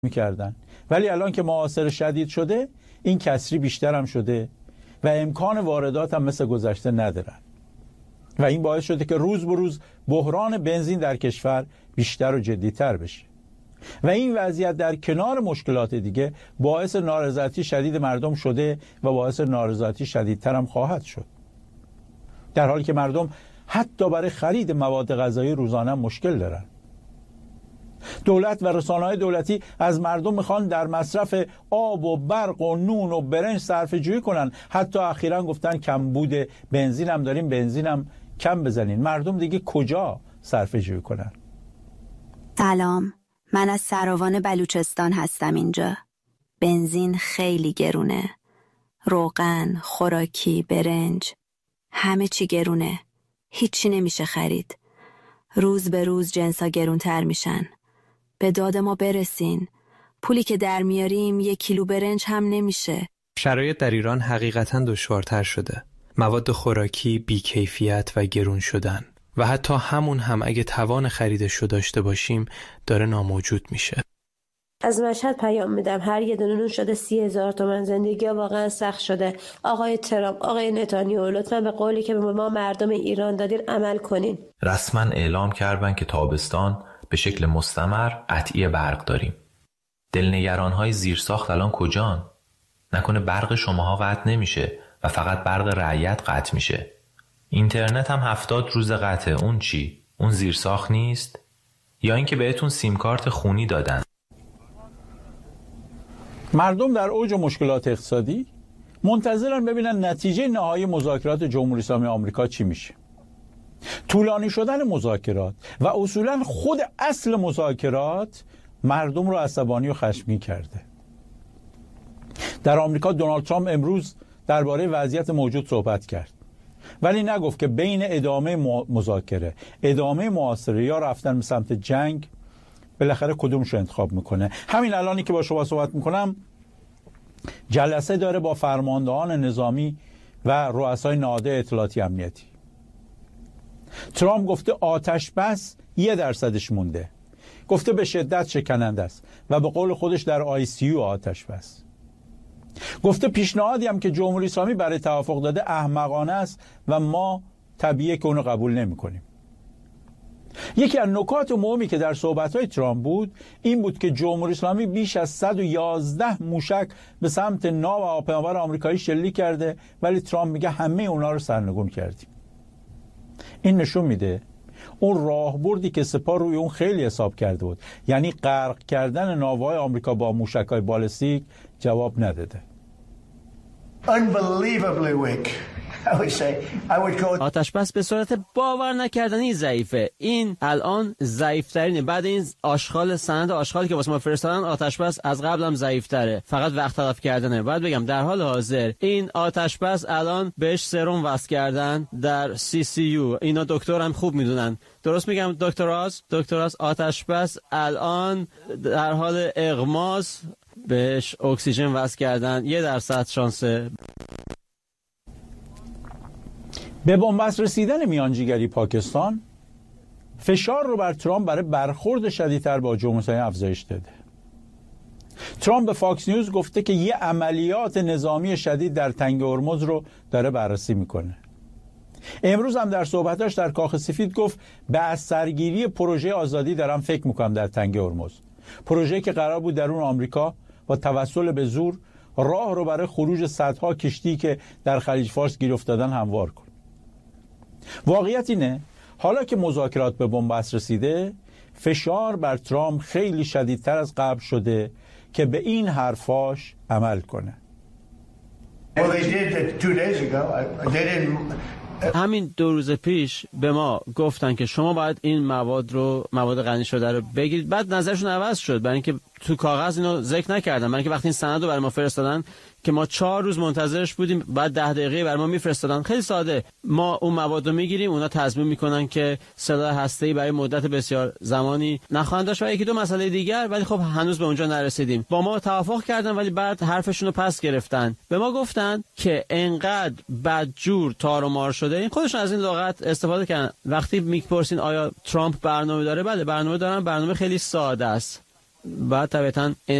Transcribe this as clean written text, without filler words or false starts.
میکردن، ولی الان که معاصر شدید شده این کسری بیشتر هم شده و امکان واردات هم مثل گذشته ندارن و این باعث شده که روز به روز بحران بنزین در کشور بیشتر و جدیتر بشه و این وضعیت در کنار مشکلات دیگه باعث نارضایتی شدید مردم شده و باعث نارضایتی شدیدتر هم خواهد شد، در حالی که مردم حتی برای خرید مواد غذایی روزانه مشکل دارن. دولت و رسانه‌های دولتی از مردم میخوان در مصرف آب و برق و نون و برنج صرفه جویی کنن. حتی اخیراً گفتن کمبود بنزین هم داریم، بنزین هم کم بزنین. مردم دیگه کجا صرفه جویی کنن؟ سلام، من از سراوان بلوچستان هستم. اینجا بنزین خیلی گرونه، روغن، خوراکی، برنج، همه چی گرونه، هیچی نمیشه خرید. روز به روز جنسا گرونتر میشن. به داد ما برسین. پولی که در میاریم 1 کیلو برنج هم نمیشه. شرایط در ایران حقیقتاً دشوارتر شده. مواد خوراکی بی‌کیفیت و گرون شدن و حتی همون هم اگه توان خریدش رو داشته باشیم داره ناموجود میشه. از مشهد پیام میدم، هر یه دونه نون شده 30,000 تومان. زندگی واقعا سخت شده. آقای ترامپ، آقای نتانیاهو، لطفا به قولی که به ما مردم ایران دادین عمل کنین. رسما اعلام کردن که تابستان به شکل مستمر قطعی برق داریم. دلنگران‌های زیرساخت الان کجان؟ نکنه برق شماها قطع نمیشه و فقط برق رعیت قطع میشه. اینترنت هم 70 روز قطعه. اون چی؟ اون زیرساخت نیست؟ یا اینکه بهتون سیم کارت خونی دادن؟ مردم در اوج مشکلات اقتصادی منتظرن ببینن نتیجه نهایی مذاکرات جمهوری اسلامی آمریکا چی میشه. طولانی شدن مذاکرات و اصولا خود اصل مذاکرات مردم رو عصبانی و خشمگین کرده. در آمریکا دونالد ترامپ امروز درباره وضعیت موجود صحبت کرد، ولی نگفت که بین ادامه مذاکره، ادامه محاصره یا رفتن به سمت جنگ بالاخره کدومش رو انتخاب میکنه. همین الانی که با شما صحبت میکنم جلسه داره با فرماندهان نظامی و رؤسای نهاد اطلاعاتی امنیتی. ترامپ گفته آتش بس 1% مونده، گفته به شدت شکننده است و به قول خودش در ICU آتش بس. گفته پیشنهادی هم که جمهوری اسلامی برای توافق داده احمقانه است و ما طبیعیه که اونو قبول نمی کنیم. یکی از نکات مهمی که در صحبت‌های ترامپ بود این بود که جمهوری اسلامی بیش از 111 موشک به سمت ناو و هواپیمابر آمریکایی شلیک کرده، ولی ترامپ میگه همه اونا رو سرنگون کردیم. این نشون میده اون راهبردی که سپاه روی اون خیلی حساب کرده بود، یعنی غرق کردن ناوهای آمریکا با موشک‌های بالستیک، جواب نداده. Unbelievably weak. آتش بس به صورت باور نکردنی ضعیفه. این الان ضعیف‌ترینه. بعد این آشغال، سند آشغالی که واسه ما فرستادن، آتش بس از قبل هم ضعیف‌تره، فقط وقت تلف کردنه. بعد بگم در حال حاضر این آتش بس الان بهش سرم وصل کردن در CCU. اینا دکتر هم خوب میدونن. درست میگم دکتراز آتش بس الان در حال اغماس، بهش اکسیژن وصل کردن. 1% شانسه. به بنبست رسیدن میانجیگری پاکستان فشار رو بر ترامپ برای برخورد شدیدتر با جمهوری اسلامی افزایش داده. ترامپ به فاکس نیوز گفته که یه عملیات نظامی شدید در تنگه هرمز رو داره بررسی میکنه. امروز هم در صحبتاش در کاخ سفید گفت به از سرگیری پروژه آزادی دارم فکر میکنم در تنگه هرمز. پروژه‌ای که قرار بود درون آمریکا با توسل به زور راه رو برای خروج صدها کشتی که در خلیج فارس گیر افتادن هموار کن. واقعیت اینه حالا که مذاکرات به بنبست رسیده، فشار بر ترامپ خیلی شدیدتر از قبل شده که به این حرفاش عمل کنه. همین 2 روز پیش به ما گفتن که شما باید این مواد غنی شده رو بگیرید. بعد نظرشون عوض شد، برای اینکه تو کاغذ اینو ذکر نکردن. برای اینکه وقتی این سند رو برای ما فرستادن که ما 4 روز منتظرش بودیم، بعد 10 دقیقه برای ما میفرستادن. خیلی ساده، ما اون مواد رو میگیریم، اونا تضمین میکنن که سلاح هسته‌ای برای مدت بسیار زمانی نخواهند داشت و یکی دو مسئله دیگر، ولی خب هنوز به اونجا نرسیدیم. با ما توافق کردن ولی بعد حرفشون رو پس گرفتن. به ما گفتن که انقدر بدجور تار و مار شده. این خودشون از این لغت استفاده کردن. وقتی میپرسین آیا ترامپ برنامه داره، بله برنامه دارن. برنامه خیلی ساده است. بعد طبعا